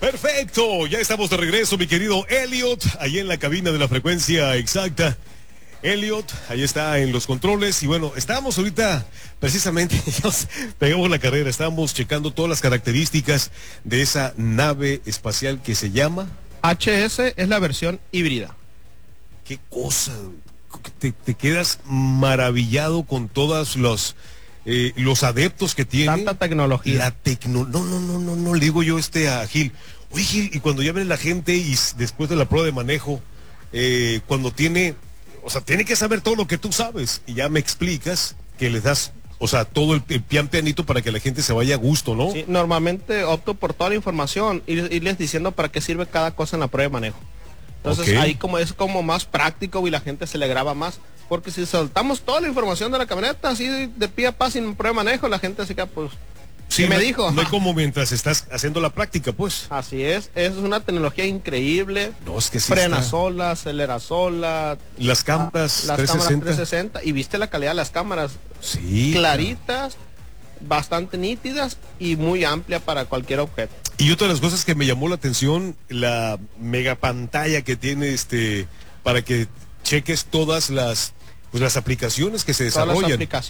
Perfecto, ya estamos de regreso, mi querido Elliot, ahí en la cabina de la frecuencia exacta. Elliot, ahí está en los controles. Y bueno, estábamos ahorita, precisamente, nos pegamos la carrera, estábamos checando todas las características de esa nave espacial que se llama HS, es la versión híbrida. qué cosa, te quedas maravillado con todos los adeptos que tiene. Tanta tecnología. No, le digo yo a Gil. Oye, Gil, y cuando ya viene la gente y después de la prueba de manejo, cuando tiene que saber todo lo que tú sabes, y ya me explicas que les das, todo el pian pianito para que la gente se vaya a gusto, ¿no? Sí, normalmente opto por toda la información, irles diciendo para qué sirve cada cosa en la prueba de manejo. Entonces ahí es como más práctico y la gente se le graba más. Porque si soltamos toda la información de la camioneta así de pie a pa sin prueba de manejo, la gente se queda pues... Sí, me dijo. No hay como mientras estás haciendo la práctica, pues. Así es una tecnología increíble. No, es que sí frena está. sola, acelera sola. Las cámaras Las 360. cámaras 360. Y viste la calidad de las cámaras. Sí. Claritas, bastante nítidas y muy amplia para cualquier objeto. Y otra de las cosas que me llamó la atención, la mega pantalla que tiene para que cheques todas las aplicaciones que se desarrollan.